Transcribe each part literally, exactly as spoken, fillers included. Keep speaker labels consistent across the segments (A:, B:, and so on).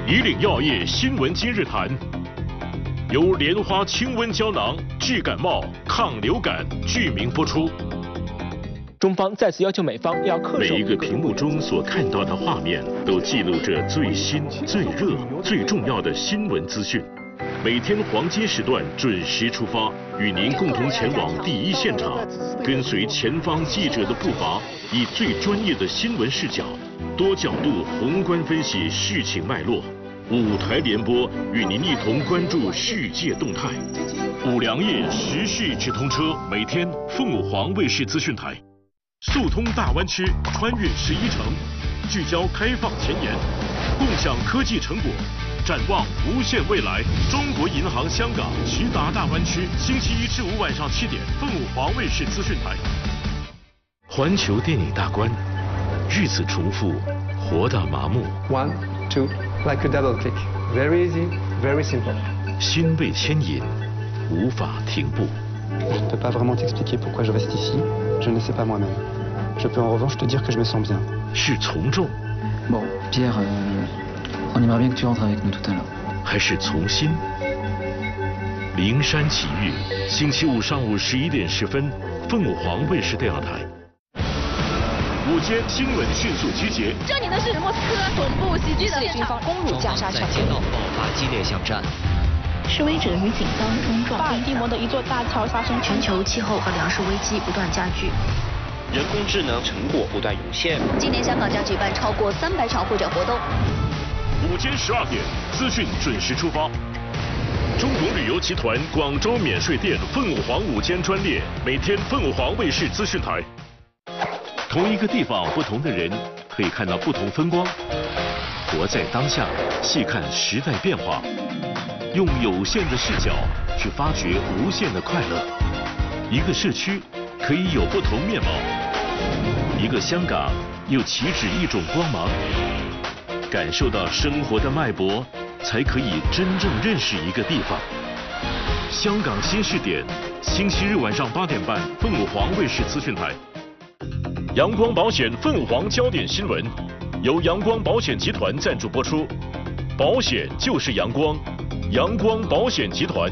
A: 以岭药业新闻今日谈，由莲花清瘟胶囊治感冒、抗流感剧名播出。
B: 中方再次要求美方要恪守。
A: 每一个屏幕中所看到的画面，都记录着最新、最热、最重要的新闻资讯。每天黄金时段准时出发，与您共同前往第一现场，跟随前方记者的步伐，以最专业的新闻视角，多角度宏观分析事情脉络。五台联播与您一同关注世界动态。五粮液时事直通车，每天凤舞凰卫视资讯台，速通大湾区，穿越十一城，聚焦开放前沿，共享科技成果，展望无限未来。中国银行香港直达大湾区，星期一至五晚上七点，凤舞凰卫视资讯台。环球电影大观，日子重复，活到麻木。
C: One, two, like a double click. Very easy, very simple.
A: 心被牵引，无法停步。
C: Je ne peux pas vraiment t'expliquer pourquoi je reste ici. Je ne sais pas moi-même. Je peux en revanche te dire que je me sens bien.
A: 是从众。
D: Bon, Pierre, euh, on aimerait bien que tu rentres avec nous tout à l'heure.
A: 还是从心？灵山奇遇，星期五上午十一点十分，凤舞凰卫视电视台。午间新闻迅速集结。
E: 这里的是莫斯科总部袭击的军方攻入加沙桥。
F: 在街道爆发激烈巷战。
G: 示威者与警方冲撞。
E: 巴尔的摩的一座大桥发生。
G: 全球气候和粮食危机不断加剧。
F: 人工智能成果不断涌现。
G: 今年香港将举办超过三百场会展活动。
A: 午间十二点，资讯准时出发。中国旅游集团广州免税店凤舞凰午间专列，每天凤舞凰卫视资讯台。同一个地方，不同的人，可以看到不同风光。活在当下，细看时代变化，用有限的视角去发掘无限的快乐。一个社区可以有不同面貌，一个香港又岂止一种光芒？感受到生活的脉搏，才可以真正认识一个地方。香港新视点，星期日晚上八点半，凤舞凰卫视资讯台。阳光保险凤舞凰焦点新闻，由阳光保险集团赞助播出。保险就是阳光，阳光保险集团。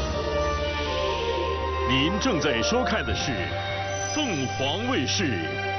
A: 您正在收看的是凤凰卫视